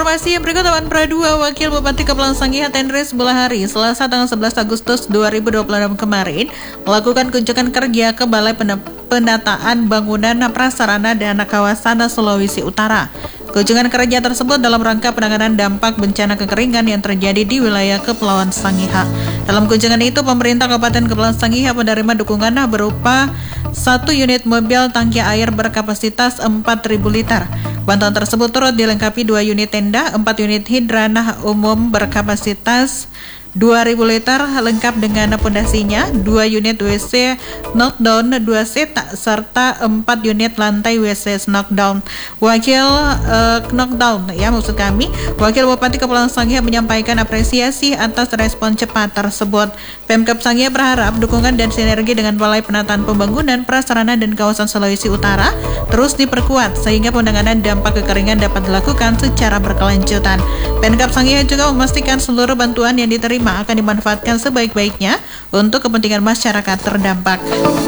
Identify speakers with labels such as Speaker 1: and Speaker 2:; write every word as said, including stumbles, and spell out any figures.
Speaker 1: informasi yang berikut, Awan Pradua, Wakil Bupati Kepulauan Sangihe Tendres Bulahari, Selasa tanggal sebelas Agustus dua ribu dua puluh enam kemarin melakukan kunjungan kerja ke Balai Pendataan Bangunan Prasarana dan Kawasan Sulawesi Utara. Kunjungan kerja tersebut dalam rangka penanganan dampak bencana kekeringan yang terjadi di wilayah Kepulauan Sangihe. Dalam kunjungan itu, pemerintah Kabupaten Kepulauan Sangihe menerima dukungan berupa satu unit mobil tangki air berkapasitas empat ribu liter. Bantuan tersebut turut dilengkapi dua unit tenda, empat unit hidran umum berkapasitas dua ribu liter lengkap dengan pondasinya, dua unit W C knockdown dua set serta empat unit lantai W C knockdown. Wakil uh, knockdown ya maksud kami, Wakil Bupati Kepulauan Sangihe menyampaikan apresiasi atas respon cepat tersebut. Pemkab Sangihe berharap dukungan dan sinergi dengan Balai Penataan Pembangunan Prasarana dan Kawasan Sulawesi Utara terus diperkuat sehingga penanganan dampak kekeringan dapat dilakukan secara berkelanjutan. Pemkab Sangihe juga memastikan seluruh bantuan yang diterima akan dimanfaatkan sebaik-baiknya untuk kepentingan masyarakat terdampak.